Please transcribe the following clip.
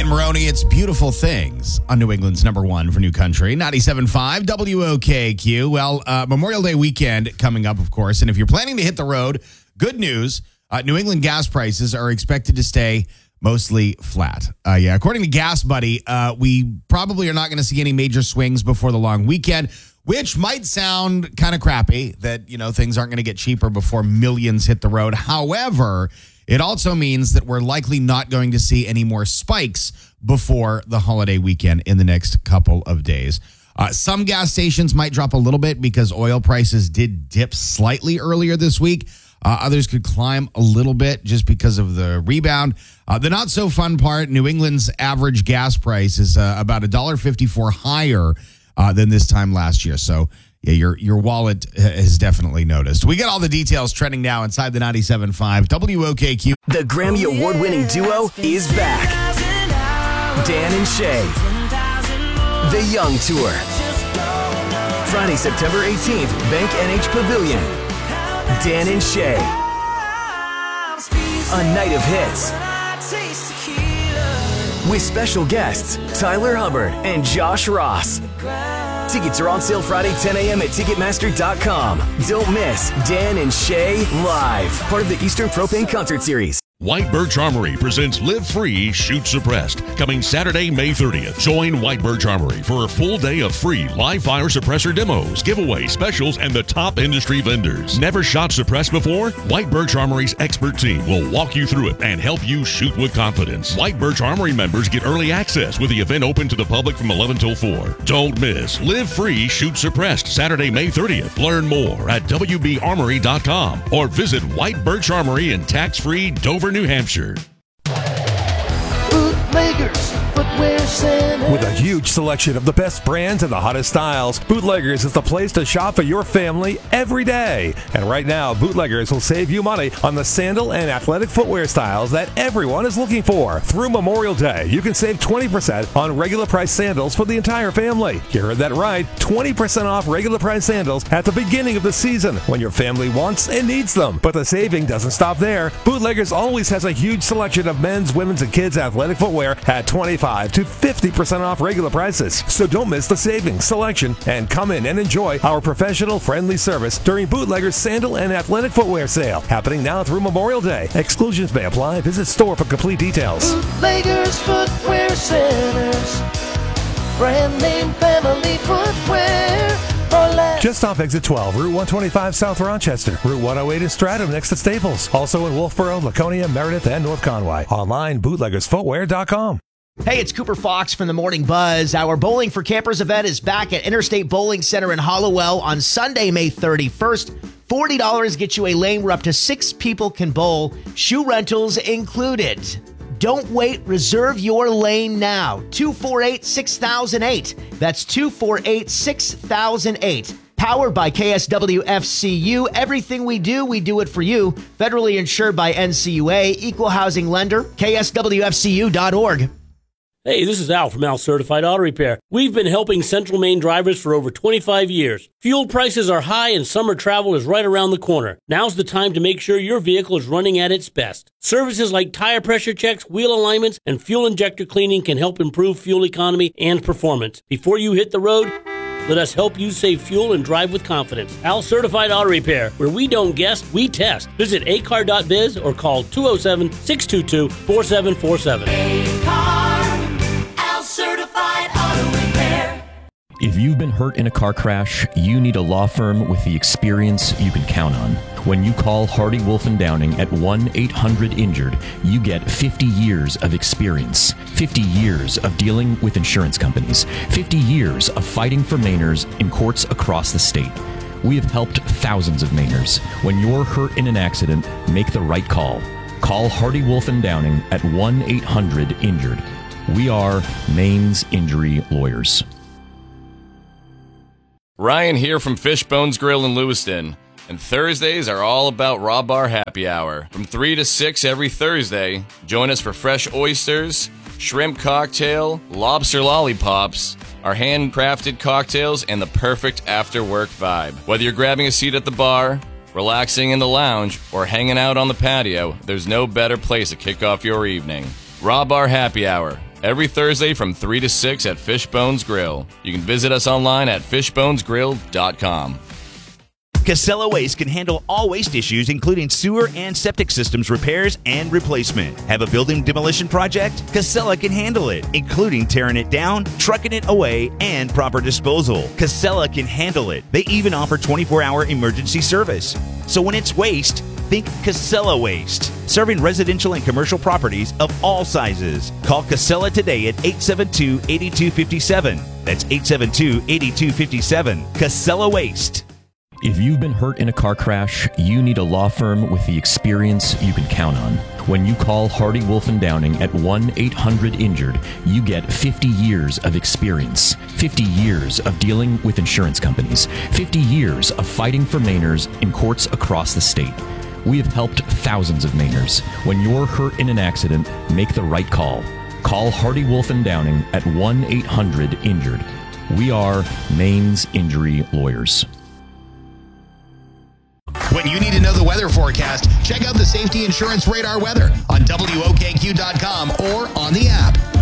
and Maroney, it's Beautiful Things on New England's number one for New Country, 97.5 WOKQ. Well, Memorial Day weekend coming up, of course, and if you're planning to hit the road, good news, New England gas prices are expected to stay mostly flat. According to Gas Buddy, we probably are not going to see any major swings before the long weekend, which might sound kind of crappy that, things aren't going to get cheaper before millions hit the road. However, it also means that we're likely not going to see any more spikes before the holiday weekend in the next couple of days. Some gas stations might drop a little bit because oil prices did dip slightly earlier this week. Others could climb a little bit just because of the rebound. The not so fun part, New England's average gas price is about $1.54 higher than this time last year. So, yeah, your wallet has definitely noticed. We got all the details trending now inside the 97.5 WOKQ. The Grammy Award-winning duo is back. Dan and Shay. The Young Tour. Friday, September 18th, Bank NH Pavilion. Dan and Shay. A night of hits. With special guests, Tyler Hubbard and Josh Ross. Tickets are on sale Friday, 10 a.m. at Ticketmaster.com. Don't miss Dan and Shay live. Part of the Eastern Propane Concert Series. White Birch Armory presents Live Free, Shoot Suppressed, coming Saturday, May 30th. Join White Birch Armory for a full day of free live fire suppressor demos, giveaway specials, and the top industry vendors. Never shot suppressed before? White Birch Armory's expert team will walk you through it and help you shoot with confidence. White Birch Armory members get early access with the event open to the public from 11 till 4. Don't miss Live Free, Shoot Suppressed, Saturday, May 30th. Learn more at WBArmory.com or visit White Birch Armory in tax-free Dover, New Hampshire. Bootleggers Footwear Center. With a huge selection of the best brands and the hottest styles, Bootleggers is the place to shop for your family every day. And right now, Bootleggers will save you money on the sandal and athletic footwear styles that everyone is looking for. Through Memorial Day, you can save 20% on regular price sandals for the entire family. You heard that right, 20% off regular price sandals at the beginning of the season when your family wants and needs them. But the saving doesn't stop there. Bootleggers always has a huge selection of men's, women's, and kids' athletic footwear at 25 to 50% off regular prices. So don't miss the savings, selection, and come in and enjoy our professional, friendly service during Bootlegger's Sandal and Athletic Footwear Sale, happening now through Memorial Day. Exclusions may apply. Visit store for complete details. Bootleggers Footwear Centers. Brand name family footwear. Just off exit 12, Route 125 South Rochester, Route 108 in Stratham next to Staples. Also in Wolfboro, Laconia, Meredith, and North Conway. Online, bootleggersfootwear.com. Hey, it's Cooper Fox from the Morning Buzz. Our Bowling for Campers event is back at Interstate Bowling Center in Hollowell on Sunday, May 31st. $40 gets you a lane where up to 6 people can bowl, shoe rentals included. Don't wait. Reserve your lane now. 248-6008. That's 248-6008. Powered by KSW FCU. Everything we do it for you. Federally insured by NCUA. Equal housing lender. KSWFCU.org. Hey, this is Al from Al Certified Auto Repair. We've been helping Central Maine drivers for over 25 years. Fuel prices are high and summer travel is right around the corner. Now's the time to make sure your vehicle is running at its best. Services like tire pressure checks, wheel alignments, and fuel injector cleaning can help improve fuel economy and performance. Before you hit the road, let us help you save fuel and drive with confidence. Al Certified Auto Repair, where we don't guess, we test. Visit acar.biz or call 207-622-4747. Al Certified Auto Repair. If you've been hurt in a car crash, you need a law firm with the experience you can count on. When you call Hardy Wolf & Downing at 1-800-INJURED, you get 50 years of experience, 50 years of dealing with insurance companies, 50 years of fighting for Mainers in courts across the state. We have helped thousands of Mainers. When you're hurt in an accident, make the right call. Call Hardy Wolf & Downing at 1-800-INJURED. We are Maine's injury lawyers. Ryan here from Fishbones Grill in Lewiston. And Thursdays are all about Raw Bar Happy Hour. From 3 to 6 every Thursday, join us for fresh oysters, shrimp cocktail, lobster lollipops, our handcrafted cocktails, and the perfect after-work vibe. Whether you're grabbing a seat at the bar, relaxing in the lounge, or hanging out on the patio, there's no better place to kick off your evening. Raw Bar Happy Hour. every Thursday from 3 to 6 at Fishbones Grill. You can visit us online at fishbonesgrill.com. Casella Waste can handle all waste issues, including sewer and septic systems repairs and replacement. Have a building demolition project? Casella can handle it, including tearing it down, trucking it away, and proper disposal. Casella can handle it. They even offer 24-hour emergency service. So when it's waste, think Casella Waste. Serving residential and commercial properties of all sizes. Call Casella today at 872-8257. That's 872-8257. Casella Waste. If you've been hurt in a car crash, you need a law firm with the experience you can count on. When you call Hardy Wolf & Downing at 1-800-INJURED, you get 50 years of experience, 50 years of dealing with insurance companies, 50 years of fighting for Mainers in courts across the state. We have helped thousands of Mainers. When you're hurt in an accident, make the right call. Call Hardy Wolf & Downing at 1-800-INJURED. We are Maine's injury lawyers. When you need to know the weather forecast, check out the Safety Insurance Radar weather on WOKQ.com or on the app.